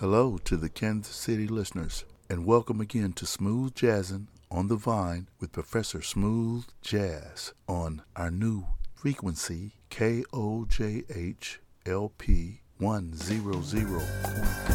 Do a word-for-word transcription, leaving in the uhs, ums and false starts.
Hello to the Kansas City listeners, and welcome again to Smooth Jazzin' on the Vine with Professor Smooth Jazz on our new frequency, K O J H L P one hundred point three.